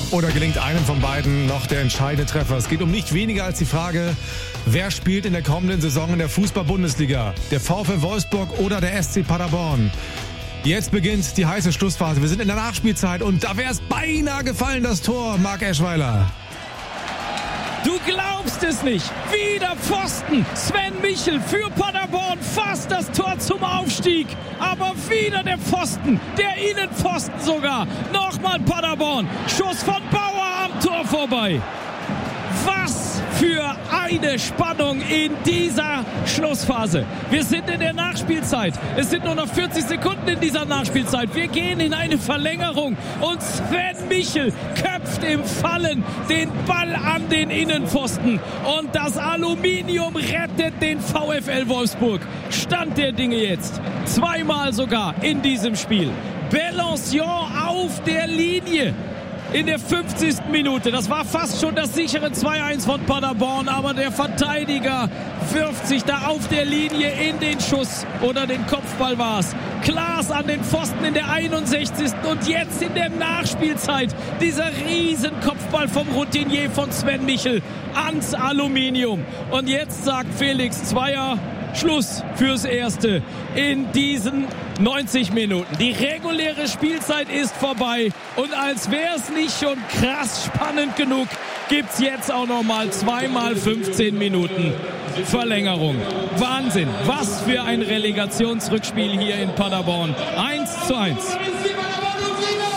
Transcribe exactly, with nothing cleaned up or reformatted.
Oder gelingt einem von beiden noch der entscheidende Treffer? Es geht um nicht weniger als die Frage, wer spielt in der kommenden Saison in der Fußball-Bundesliga? Der VfL Wolfsburg oder der S C Paderborn? Jetzt beginnt die heiße Schlussphase. Wir sind in der Nachspielzeit und da wäre es beinahe gefallen, das Tor, Marc Eschweiler. Du glaubst es nicht. Wieder Pfosten. Sven Michel für Paderborn. Fast das Tor zum Aufstieg. Aber wieder der Pfosten. Der Innenpfosten sogar. Nochmal Paderborn. Schuss von Bauer am Tor vorbei. Was für eine Spannung in dieser Schlussphase. Wir sind in der Nachspielzeit. Es sind nur noch vierzig Sekunden in dieser Nachspielzeit. Wir gehen in eine Verlängerung und Sven Michel köpft im Fallen den Ball an den Innenpfosten und das Aluminium rettet den VfL Wolfsburg. Stand der Dinge jetzt. Zweimal sogar in diesem Spiel. Bellancion auf der Linie. In der fünfzigsten Minute. Das war fast schon das sichere zwei eins von Paderborn, aber der Verteidiger wirft sich da auf der Linie in den Schuss oder den Kopfball war es. Klaas an den Pfosten in der einundsechzigsten und jetzt in der Nachspielzeit dieser riesen Kopfball vom Routinier von Sven Michel ans Aluminium. Und jetzt sagt Felix Zweier, Schluss fürs Erste in diesen neunzig Minuten. Die reguläre Spielzeit ist vorbei und als wäre es nicht schon krass spannend genug, gibt es jetzt auch noch mal zweimal fünfzehn Minuten Verlängerung. Wahnsinn, was für ein Relegationsrückspiel hier in Paderborn. eins zu eins.